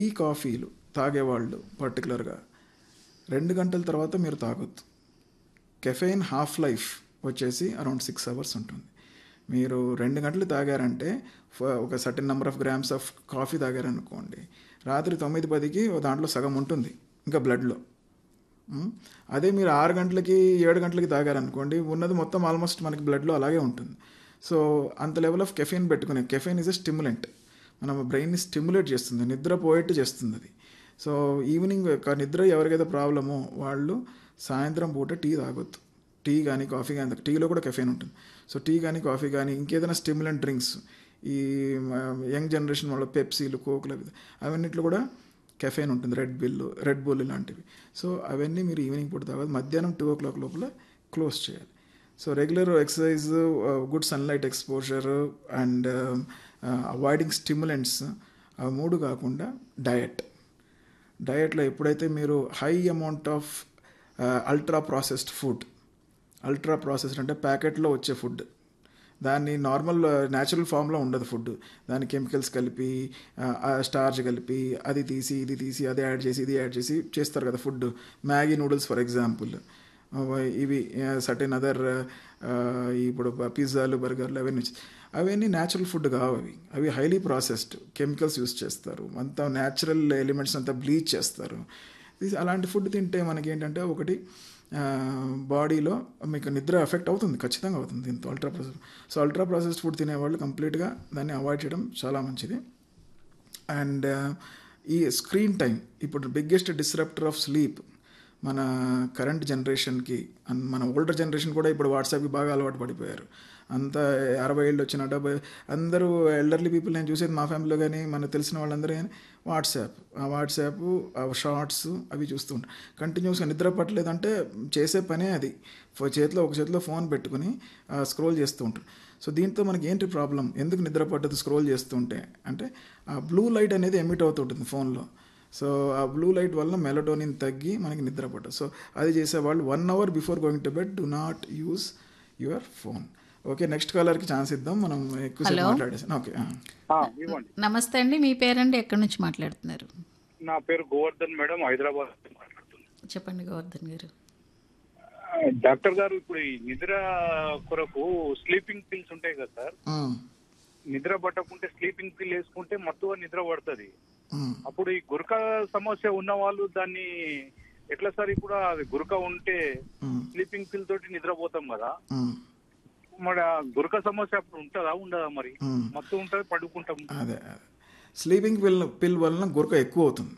Tea కాఫీలు తాగేవాళ్ళు పర్టికులర్గా 2 గంటల తర్వాత మీరు తాగొద్దు. కెఫెయిన్ హాఫ్ లైఫ్ వచ్చేసి అరౌండ్ 6 అవర్స్ ఉంటుంది. మీరు 2 గంటలు తాగారంటే ఒక certain number of grams of coffee తాగారనుకోండి, రాత్రి 9-10కి దాంట్లో సగం ఉంటుంది ఇంకా బ్లడ్లో. అదే మీరు 6 గంటలకి 7 గంటలకి తాగారనుకోండి, ఉన్నది మొత్తం ఆల్మోస్ట్ మనకి బ్లడ్లో అలాగే ఉంటుంది. సో అంత లెవెల్ ఆఫ్ కెఫెయిన్ పెట్టుకునే, కెఫెయిన్ ఈజ్ ఎ స్టిమ్యులెంట్, మన బ్రెయిన్ని స్టిమ్యులేట్ చేస్తుంది, నిద్రపోయేట్టు చేస్తుంది అది. సో ఈవినింగ్ నిద్ర ఎవరికైతే ప్రాబ్లమో వాళ్ళు సాయంత్రం పూట టీ తాగొద్దు. టీ కానీ కాఫీ కానీ, టీలో కూడా కెఫెయిన్ ఉంటుంది. సో టీ కానీ కాఫీ కానీ ఇంకేదైనా స్టిమ్యులెంట్ డ్రింక్స్, ఈ యంగ్ జనరేషన్ వాళ్ళ పెప్సీలు, కోకులు అవన్నిట్లో కూడా కెఫెయిన్ ఉంటుంది, రెడ్ బుల్ ఇలాంటివి. సో అవన్నీ మీరు ఈవినింగ్ పూట తాగదు. మధ్యాహ్నం 2 o'clock లోపల క్లోజ్ చేయాలి. So regular exercise, good sunlight exposure and avoiding stimulants, అవి 3 కాకుండా డయట్లో ఎప్పుడైతే మీరు high amount of ultra processed అంటే ప్యాకెట్లో వచ్చే ఫుడ్, దాన్ని నార్మల్ న్యాచురల్ ఫామ్లో ఉండదు ఫుడ్, దాని కెమికల్స్ కలిపి, స్టార్చ్ కలిపి, అది తీసి ఇది తీసి, అది యాడ్ చేసి ఇది యాడ్ చేసి చేస్తారు కదా food. Maggi noodles for example, ఇవి సర్టెన్ అదర్, ఇప్పుడు పిజ్జాలు, బర్గర్లు అవన్నీ న్యాచురల్ ఫుడ్ కావు. అవి హైలీ ప్రాసెస్డ్, కెమికల్స్ యూస్ చేస్తారు, అంతా న్యాచురల్ ఎలిమెంట్స్ అంతా బ్లీచ్ చేస్తారు. అలాంటి ఫుడ్ తింటే మనకి ఏంటంటే, ఒకటి బాడీలో మీకు నిద్ర ఎఫెక్ట్ అవుతుంది, ఖచ్చితంగా అవుతుంది దీంతో అల్ట్రా ప్రాసెస్డ్ ఫుడ్ తినేవాళ్ళు కంప్లీట్గా దాన్ని అవాయిడ్ చేయడం చాలా మంచిది. అండ్ ఈ స్క్రీన్ టైం ఇప్పుడు బిగ్గెస్ట్ డిస్రప్టర్ ఆఫ్ స్లీప్ మన కరెంట్ జనరేషన్కి. మన ఓల్డర్ జనరేషన్ కూడా ఇప్పుడు వాట్సాప్కి బాగా అలవాటు పడిపోయారు. అంతా 60 ఏళ్ళు వచ్చిన 70 అందరూ ఎల్డర్లీ పీపుల్ నేను చూసేది మా ఫ్యామిలీలో కానీ మనకు తెలిసిన వాళ్ళందరూ కానీ వాట్సాప్ షార్ట్స్ అవి చూస్తూ ఉంటారు కంటిన్యూస్గా. నిద్ర పట్టలేదంటే చేసే పనే అది, ఒక చేతిలో ఫోన్ పెట్టుకుని స్క్రోల్ చేస్తూ ఉంటారు. సో దీంతో మనకి ఏంటి ప్రాబ్లం, ఎందుకు నిద్ర పట్టదు స్క్రోల్ చేస్తుంటే అంటే, ఆ బ్లూ లైట్ అనేది ఎమిట్ అవుతుంటుంది ఫోన్లో. సో ఆ బ్లూ లైట్ వల్ల మెలటోనిన్ తగ్గి మనకి నిద్ర పట్టదు. సో అది చేసేవాళ్ళు 1 hour before going to bed do not use your phone. Okay, next కాలర్కి chance ఇద్దాం, మనం ఎక్కువసేపు మాట్లాడేసాను. ఓకే, నమస్తే అండి, మీ పేరండి, ఎక్కడి నుంచి మాట్లాడుతున్నారు? నా పేరు గోవర్ధన్ మేడం, హైదరాబాద్ మాట్లాడుతున్నాను. చెప్పండి గోవర్ధన్ గారు. డాక్టర్ గారు, ఇప్పుడు ఈ నిద్ర కొరకు స్లీపింగ్ పిల్స్ ఉంటాయి కదా సార్, నిద్ర పట్టకుంటే స్లీపింగ్ పిల్ వేసుకుంటే మత్తుగా నిద్ర పడుతుంది. అప్పుడు ఈ గురక సమస్య ఉన్న వాళ్ళు దాన్ని ఎట్లా సార్? ఇప్పుడు అది గురక ఉంటే స్లీపింగ్ పిల్ తోటి నిద్రపోతాం కదా, మరి ఆ గురక సమస్య అప్పుడు ఉంటుందా ఉండదా? మరి మత్తు ఉంటుంది, పడుకుంటాం. అదే స్లీపింగ్ పిల్ వలన గురక ఎక్కువ అవుతుంది.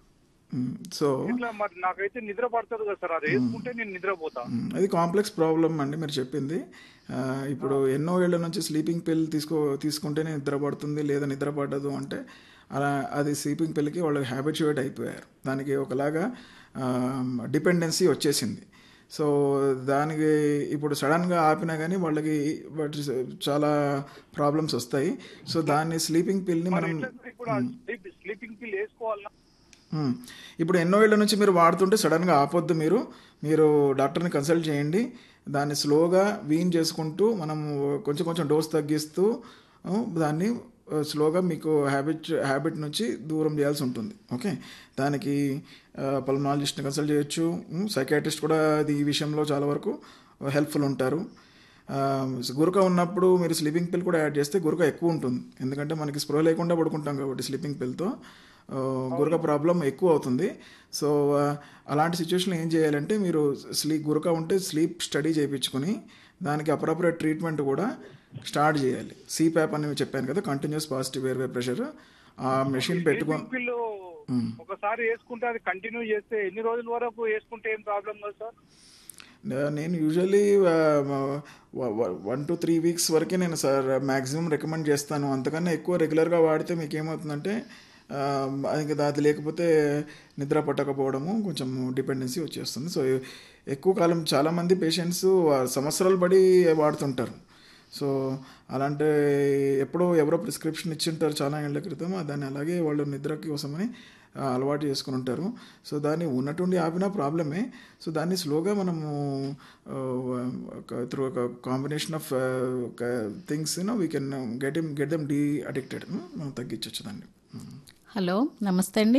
సో ఇట్లా మరి నాకైతే నిద్ర పడుతుంది కదా సార్, అది వేసుకుంటే నేను నిద్రపోతా. అది కాంప్లెక్స్ ప్రాబ్లం అండి మీరు చెప్పింది. ఇప్పుడు ఎన్నో ఏళ్ల నుంచి స్లీపింగ్ పిల్ తీసుకుంటేనే నిద్ర పడుతుంది లేదా నిద్ర పడదు అంటే, అలా అది స్లీపింగ్ పిల్కి వాళ్ళకి హ్యాబిచ్యుయేట్ అయిపోయారు, దానికి ఒకలాగా డిపెండెన్సీ వచ్చేసింది. సో దానికి ఇప్పుడు సడన్గా ఆపినా కానీ వాళ్ళకి చాలా ప్రాబ్లమ్స్ వస్తాయి. సో దాన్ని స్లీపింగ్ పిల్ని మనం స్లీపింగ్ పిల్ వేసుకోవాలా? ఇప్పుడు ఎన్నో ఏళ్ల నుంచి మీరు వాడుతుంటే సడన్గా ఆపొద్దు, మీరు డాక్టర్ని కన్సల్ట్ చేయండి. దాన్ని స్లోగా వీన్ చేసుకుంటూ మనం కొంచెం డోస్ తగ్గిస్తూ దాన్ని స్లోగా మీకు హ్యాబిట్ నుంచి దూరం చేయాల్సి ఉంటుంది. ఓకే, దానికి పల్మనాలజిస్ట్ని కన్సల్ట్ చేయొచ్చు, సైకాట్రిస్ట్ కూడా ఈ విషయంలో చాలా వరకు హెల్ప్ఫుల్ ఉంటారు. గురక ఉన్నప్పుడు మీరు స్లీపింగ్ పిల్ కూడా యాడ్ చేస్తే గురక ఎక్కువ ఉంటుంది, ఎందుకంటే మనకి స్పృహ లేకుండా పడుకుంటాం కాబట్టి స్లీపింగ్ పిల్తో గురక ప్రాబ్లం ఎక్కువ అవుతుంది. సో అలాంటి సిచ్యువేషన్లో ఏం చేయాలంటే, మీరు గురక ఉంటే స్లీప్ స్టడీ చేయించుకొని దానికి అప్రాపరేట్ ట్రీట్మెంట్ కూడా స్టార్ట్ చేయాలి. సిప్యాప్ అని చెప్పాను కదా, కంటిన్యూస్ పాజిటివ్ ఎయిర్వే ప్రెషర్, ఆ మెషిన్ పెట్టుకొని ఒకసారి వేసుకుంటే అది కంటిన్యూ చేస్తే ఎన్ని రోజుల వరకు వేసుకుంటే ఏం ప్రాబ్లం లేదు సార్? నేను యూజువల్లీ 1 to 3 weeks వరకే నేను సార్ మ్యాక్సిమం రికమెండ్ చేస్తాను. అంతకన్నా ఎక్కువ రెగ్యులర్గా వాడితే మీకు ఏమవుతుందంటే, అది లేకపోతే నిద్ర పట్టకపోవడము, కొంచెం డిపెండెన్సీ వచ్చేస్తుంది. సో ఎక్కువ కాలం చాలామంది పేషెంట్స్ సంవత్సరాలు పడి వాడుతుంటారు. సో అలాంటి ఎవరో ప్రిస్క్రిప్షన్ ఇచ్చింటారు చాలా ఏళ్ల క్రితం, దాన్ని అలాగే వాళ్ళు నిద్రకి కోసమని అలవాటు చేసుకుని ఉంటారు. సో దాన్ని ఉన్నట్టుండి ఆపినా ప్రాబ్లమే. సో దాన్ని స్లోగా మనము త్రూ ఒక combination of things we can get them D addicted, మనం తగ్గించవచ్చు దాన్ని. హలో, నమస్తే అండి.